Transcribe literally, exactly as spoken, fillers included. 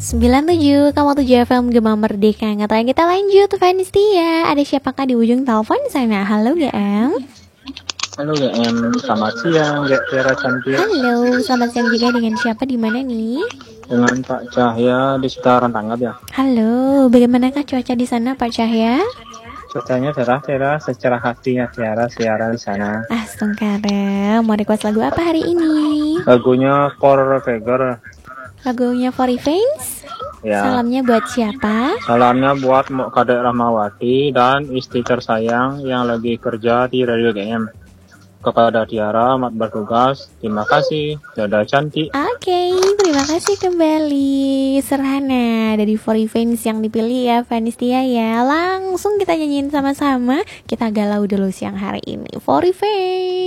sembilan tujuh, kamu tujuh F M Gema Merdeka. Ngetanya kita lanjut, Vanistia. Ada siapakah di ujung telepon sana? Halo G M. Halo G M, selamat siang G Tiara cantik. Halo, selamat siang juga. Dengan siapa di mana nih? Dengan Pak Cahya di sekitaran Tanggap ya. Halo, bagaimanakah cuaca di sana Pak Cahya? Cuacanya cerah-cerah, secerah hatinya Tiara siaran di sana. Ah, Sungkara, mau request lagu apa hari ini? Lagunya For Figure. Lagunya Furry Fans? Ya. Salamnya buat siapa? Salamnya buat Mbak Kadek Rahmawati dan istri tersayang yang lagi kerja di Radio G M. Kepada Tiara, amat bertugas. Terima kasih. Dadah cantik. Oke, okay, terima kasih kembali. Serhana dari Furry Fans yang dipilih ya, Vanistia ya. Langsung kita nyanyiin sama-sama. Kita galau dulu siang hari ini. Furry Fans.